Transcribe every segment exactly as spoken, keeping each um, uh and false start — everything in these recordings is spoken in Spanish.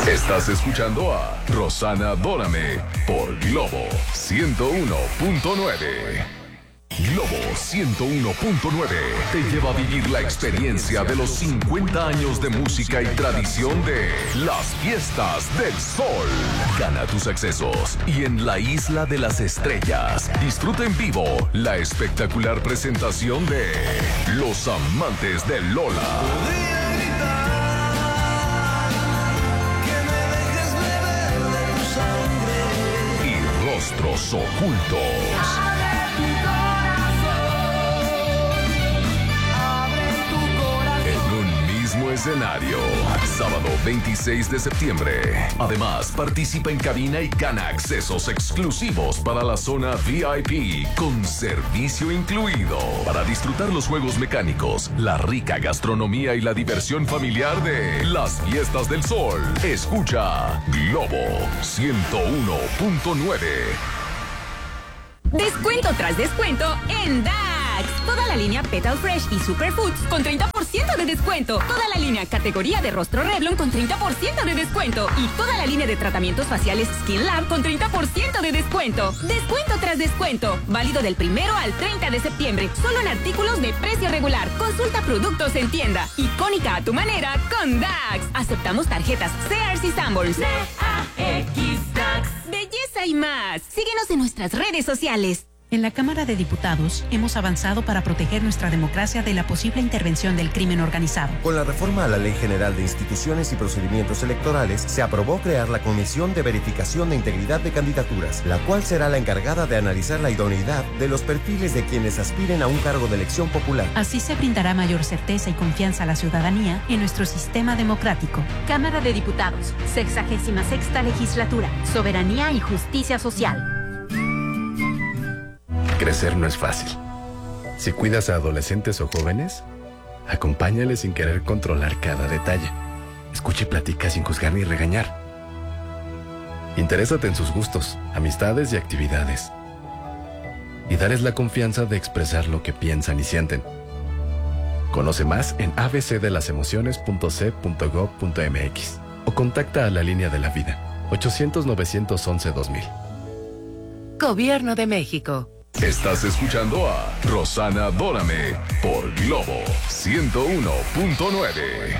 Estás escuchando a Rosana Adórame por Globo ciento uno punto nueve. Globo ciento uno punto nueve te lleva a vivir la experiencia de los cincuenta años de música y tradición de las Fiestas del Sol. Gana tus accesos y en la Isla de las Estrellas disfruta en vivo la espectacular presentación de Los Amantes de Lola. Y Rostros Ocultos. Escenario, sábado veintiséis de septiembre. Además, participa en cabina y gana accesos exclusivos para la zona V I P con servicio incluido. Para disfrutar los juegos mecánicos, la rica gastronomía y la diversión familiar de las Fiestas del Sol. Escucha Globo ciento uno punto nueve. Descuento tras descuento en Dax. Toda la línea Petal Fresh y Superfoods con treinta por ciento de descuento. Toda la línea categoría de rostro Revlon con treinta por ciento de descuento. Y toda la línea de tratamientos faciales Skin Lab con treinta por ciento de descuento. Descuento tras descuento. Válido del primero al treinta de septiembre. Solo en artículos de precio regular. Consulta productos en tienda. Icónica a tu manera con Dax. Aceptamos tarjetas Sears y Sanborns. D A X Dax. Belleza y más. Síguenos en nuestras redes sociales. En la Cámara de Diputados hemos avanzado para proteger nuestra democracia de la posible intervención del crimen organizado. Con la reforma a la Ley General de Instituciones y Procedimientos Electorales, se aprobó crear la Comisión de Verificación de Integridad de Candidaturas, la cual será la encargada de analizar la idoneidad de los perfiles de quienes aspiren a un cargo de elección popular. Así se brindará mayor certeza y confianza a la ciudadanía en nuestro sistema democrático. Cámara de Diputados, sexagésima sexta legislatura, soberanía y justicia social. Crecer no es fácil. Si cuidas a adolescentes o jóvenes, acompáñales sin querer controlar cada detalle. Escucha y platica sin juzgar ni regañar. Interésate en sus gustos, amistades y actividades. Y dales la confianza de expresar lo que piensan y sienten. Conoce más en a b c de las emociones punto c punto gov punto m x o contacta a la Línea de la Vida ochocientos, novecientos once, dos mil. Gobierno de México. Estás escuchando a Rosana Adórame por Globo ciento uno punto nueve.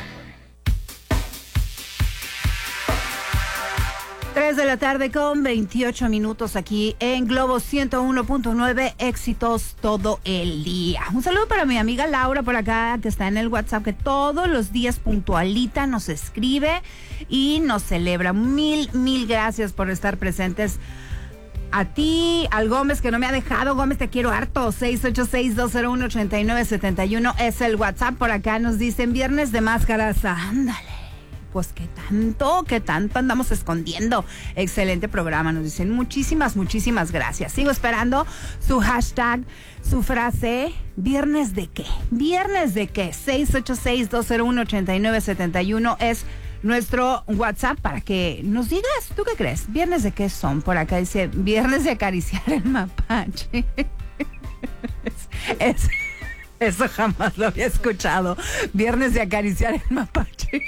tres de la tarde con veintiocho minutos aquí en Globo ciento uno punto nueve, éxitos todo el día. Un saludo para mi amiga Laura por acá, que está en el WhatsApp, que todos los días puntualita nos escribe y nos celebra. Mil, mil gracias por estar presentes. A ti, al Gómez, que no me ha dejado. Gómez, te quiero harto. seis ocho seis, dos cero uno, ocho nueve siete uno es el WhatsApp. Por acá nos dicen viernes de máscaras. Ándale. Pues qué tanto, qué tanto andamos escondiendo. Excelente programa, nos dicen. Muchísimas, muchísimas gracias. Sigo esperando su hashtag, su frase. ¿Viernes de qué? ¿Viernes de qué? seis ocho seis, dos cero uno, ocho nueve siete uno es nuestro WhatsApp para que nos digas, ¿tú qué crees? ¿Viernes de qué son? Por acá dice, viernes de acariciar el mapache. es, es, eso jamás lo había escuchado. Viernes de acariciar el mapache.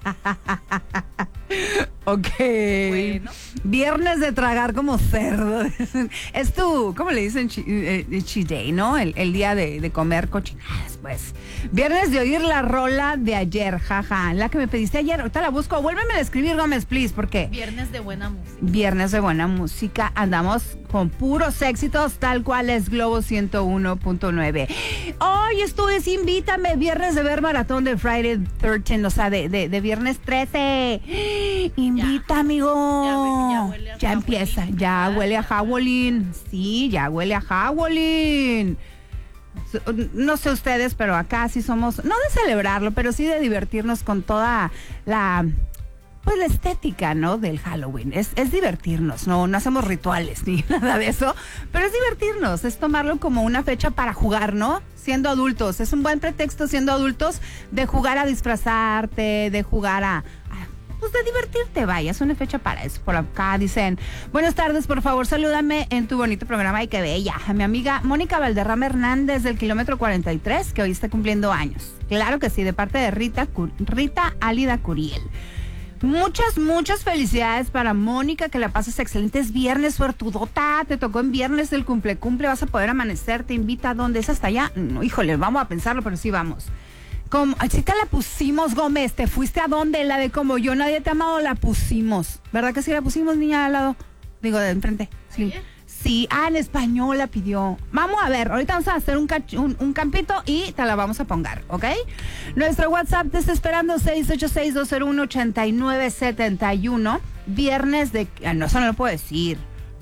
Ok. Bueno. Viernes de tragar como cerdo. Es tu, ¿cómo le dicen? Cheat day, ¿no? El, el día de, de comer cochinadas, pues. Viernes de oír la rola de ayer, jaja. La que me pediste ayer, ahorita la busco. Vuélveme a escribir, Gómez, please, porque Viernes de buena música. Viernes de buena música. Andamos con puros éxitos, tal cual es Globo ciento uno punto nueve. Hoy esto es Invítame, viernes de ver maratón de Friday trece, o sea, de, de, de viernes trece. Invita, ya, amigo. Ya, ya, huele a ya empieza, ya huele a Halloween. Sí, ya huele a Halloween. No sé ustedes, pero acá sí somos, no de celebrarlo, pero sí de divertirnos con toda la, pues la estética, ¿no? Del Halloween. Es, es divertirnos, no, no hacemos rituales ni nada de eso, pero es divertirnos, es tomarlo como una fecha para jugar, ¿no? Siendo adultos, es un buen pretexto siendo adultos de jugar a disfrazarte, de jugar a, a pues de divertirte, vaya, es una fecha para eso. Por acá dicen, buenas tardes, por favor, salúdame en tu bonito programa. Ay, qué bella. A mi amiga Mónica Valderrama Hernández del kilómetro cuarenta y tres, que hoy está cumpliendo años. Claro que sí, de parte de Rita, Rita Álida Curiel. Muchas, muchas felicidades para Mónica, que la pases excelente. Es viernes, suertudota, te tocó en viernes el cumple cumple, vas a poder amanecer, te invita a dónde es hasta allá. No, híjole, vamos a pensarlo, pero sí vamos. Como, así te la pusimos, Gómez, ¿te fuiste a dónde? La de como yo nadie te ha amado, la pusimos. ¿Verdad que sí la pusimos, niña de al lado? Digo, de enfrente. Sí. Sí, ah, en español la pidió. Vamos a ver, ahorita vamos a hacer un, cach- un, un campito y te la vamos a pongar, ¿ok? Nuestro WhatsApp te está esperando seis ocho seis, dos cero uno, ocho nueve siete uno. Viernes de... Ah, no, eso no lo puedo decir.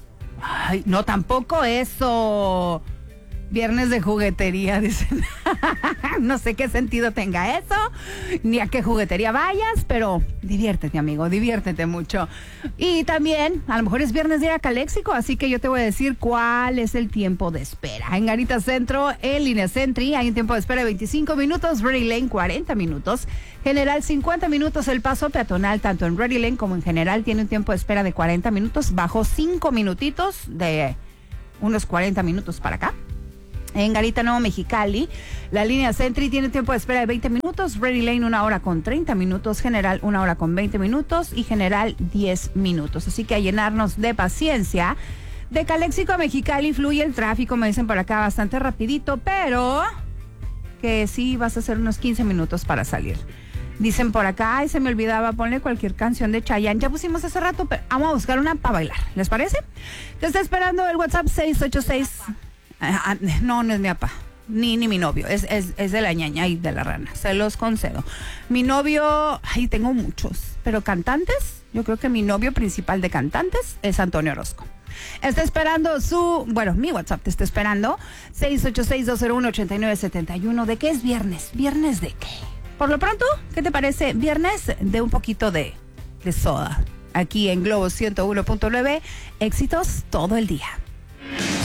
Ay, no, tampoco eso. Viernes de juguetería, dicen. No sé qué sentido tenga eso, ni a qué juguetería vayas, pero diviértete, amigo, diviértete mucho. Y también, a lo mejor es viernes de ir a Caléxico, así que yo te voy a decir cuál es el tiempo de espera. En Garita Centro, en Línea Sentry, hay un tiempo de espera de veinticinco minutos, Ready Lane cuarenta minutos, General cincuenta minutos, el paso peatonal, tanto en Ready Lane como en General, tiene un tiempo de espera de cuarenta minutos, bajo cinco minutitos de unos cuarenta minutos para acá. En Garita Nuevo Mexicali, la línea Sentry tiene tiempo de espera de veinte minutos, Ready Lane una hora con treinta minutos, General una hora con veinte minutos y General diez minutos. Así que a llenarnos de paciencia. De Caléxico a Mexicali fluye el tráfico, me dicen por acá, bastante rapidito, pero que sí vas a hacer unos quince minutos para salir. Dicen por acá, ay, se me olvidaba, ponle cualquier canción de Chayanne. Ya pusimos hace rato, pero vamos a buscar una para bailar. ¿Les parece? Te está esperando el WhatsApp seis ocho seis... Ah, no, no es mi papá, ni, ni mi novio, es, es, es de la ñaña y de la rana, se los concedo. Mi novio, ay, tengo muchos, pero cantantes, yo creo que mi novio principal de cantantes es Antonio Orozco. Está esperando su, bueno, mi WhatsApp te está esperando, seis ocho seis, dos cero uno, ocho nueve siete uno. ¿De qué es viernes? ¿Viernes de qué? Por lo pronto, ¿qué te parece? Viernes de un poquito de, de soda, aquí en Globo ciento uno punto nueve, éxitos todo el día.